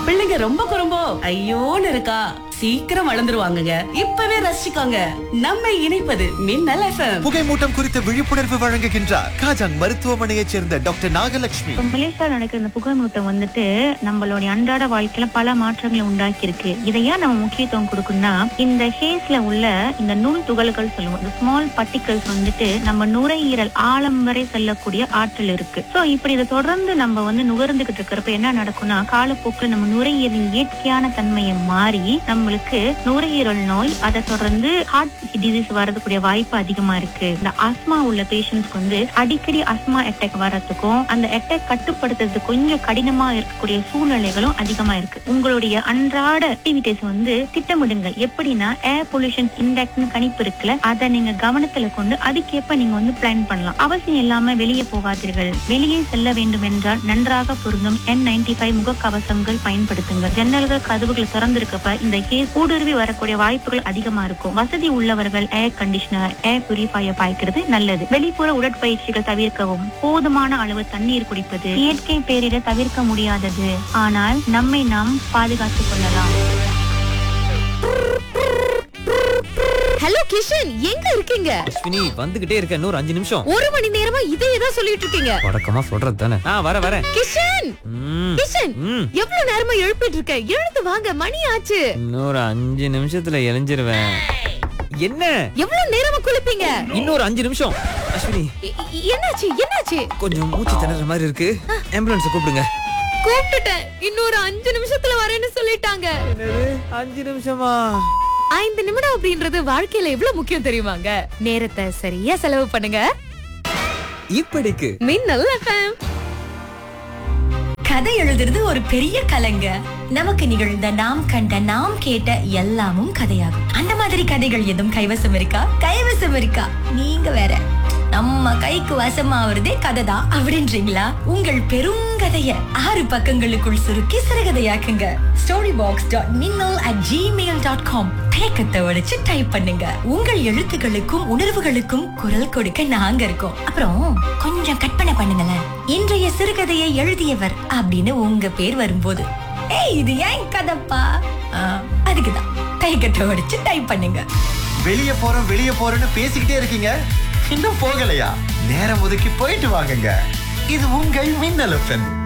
பிள்ளைங்க ரொம்ப குறும்போ ஐயோன்னு இருக்கா? சீக்கிரம் வளர்ந்துருவாங்கங்க. இப்பவே ரசிச்சுக்கோங்க. நம்மை இணைப்பது மின்னல் FM. புகைமூட்டம் குறித்த விழிப்புணர்வு வழங்குகின்றார் காஜாங் மருத்துவமனையைச் சேர்ந்த டாக்டர் நாகலட்சுமி. மலேசியால நடக்கிற இந்த புகைமூட்டம் நம்மளுடைய அன்றாட வாழ்க்கையில பல மாற்றங்களை உண்டாக்கி இருக்கு. இதையா நம்ம முக்கியத்துவம் கொடுக்கணும்னா, இந்த ஹேஸ்ல உள்ள இந்த நுண் துகள்கள் சொல்லுவோம், இந்த ஸ்மால் பார்ட்டிகல்ஸ் நம்ம நுரையீரல் ஆழம் வரை செல்லக்கூடிய ஆற்றல் இருக்கு. சோ இப்படி இதை தொடர்ந்து நம்ம நுகர்ந்துகிட்டு இருக்கிறப்ப என்ன நடக்கும்னா, காலப்போக்கில் நம்ம நுரையீரலின் இயற்கையான தன்மையை மாறி நம்மளுக்கு நுரையீரல் நோய், அதை தொடர்ந்து ஹார்ட் டிசீஸ் வரதுக்கூடிய வாய்ப்பு அதிகமா இருக்கு. இந்த ஆஸ்மா உள்ள பேஷண்ட்ஸ்க்கு அடிக்கடி ஆஸ்மா அட்டாக் வர்றதுக்கும் அந்த அட்டாக் கட்டுப்படுத்துறது கொஞ்சம் கடினமா இருக்கக்கூடிய சூழ்நிலைகளும் அதிகமா இருக்கு. உங்களுடைய அன்றாட ஆக்டிவிட்டிஸ் திட்டமிடுங்க. எப்படின்னா, ஏர் பொல்யூஷன் இண்டெக்ஸ் கணிப்பு இருக்குல்ல, அதை நீங்க கவனத்துல கொண்டு அதுக்கேற்ப நீங்க பிளான் பண்ணலாம். அவசியம் இல்லாம வெளியே போகாதீர்கள். வெளியே செல்ல வேண்டும் என்றால் நன்றாக பொருந்தும் N95 முகக்கவசங்கள் பயன்படுத்துங்க. ஜன்னல்கள் கதவுகள் திறந்திருக்கப்ப இந்த ஊடுருவி வரக்கூடிய வாய்ப்புகள் அதிகமா இருக்கும். வசதி உள்ளவர்கள் ஏர் கண்டிஷனர், ஏர் பியூரிஃபையர் பாய்க்கிறது நல்லது. வெளிப்புற உடற்பயிற்சிகள் தவிர்க்கவும். போதுமான அளவு தண்ணீர் குடிப்பது இயற்கை பேரிட தவிர்க்க முடியாதது, ஆனால் நம்மை நாம் பாதுகாத்துக் கொள்ளலாம். ஹலோ கிஷன், எங்க இருக்கீங்க? அஸ்வினி, வந்துகிட்டே இருக்க. இன்னொரு 5 நிமிஷம். 1 மணி நேரமா இதே தான் சொல்லிட்டு இருக்கீங்க. வழக்கமா சொல்றது தானே. வரேன். கிஷன், கிஷன், எவ்வளவு நேரமா எழுப்பிட்டு இருக்க? எழுந்து வாங்க, மணி ஆச்சு. இன்னொரு 5 நிமிஷத்துல எழுஞ்சிருவேன். என்ன எவ்வளவு நேரமா குளிப்பீங்க? இன்னொரு 5 நிமிஷம். அஸ்வினி, என்னாச்சு? கொஞ்சம் மூச்சு திணற மாதிரி இருக்கு. ஆம்புலன்ஸ் கூப்பிடுங்க. கூப்பிட்டுட்டேன். இன்னொரு 5 நிமிஷத்துல வரேன்னு சொல்லிட்டாங்க. என்னது 5 நிமிஷமா? 5 நிமிடம் அப்படின்றது வாழ்க்கையில எவ்வளவு முக்கியம் தெரியுமாங்க? நேரத்தை சரியா செலவு பண்ணுங்க. இப்படிக்கு மின்னல் FM. கதை எழுதுறது ஒரு பெரிய கலைங்க. நமக்கு நிகழ்ந்த, நாம் கண்ட, நாம் கேட்ட எல்லாமும் கதையாகும். அந்த மாதிரி கதைகள் எதுவும் கைவசம் இருக்கா? கைவசம் இருக்கா? நீங்க வேற. நம்ம கைக்கு வசமாவதே கதை தான் அப்படின்றீங்களா? உங்கள் பெருங்கதைய 6 பக்கங்களுக்குள் சுருக்கி சிறுகதையாக்குங்க. storybox.minnal@gmail.com. தயக்கத்தை உடைச்சு டைப் பண்ணுங்க. உங்கள் எழுத்துக்களுக்கும் உணர்வுகளுக்கும் குரல் கொடுக்க நாங்க இருக்கோம். அப்புறம் கொஞ்சம் கற்பனை பண்ணுங்களேன். இன்றைய சிறுகதையை எழுதியவர் அப்படின்னு உங்க பேர் வரும்போது, ஏய் இது ஏன் கதைப்பா, அதுக்குதான் தயக்கத்தை உடைச்சு டைப் பண்ணுங்க. வெளியே போறோம்னு பேசிக்கிட்டே இருக்கீங்க, இன்னும் போகலையா? நேரம் ஒதுக்கி போயிட்டு வாங்குங்க. இது உங்கள் மின்னல் FM.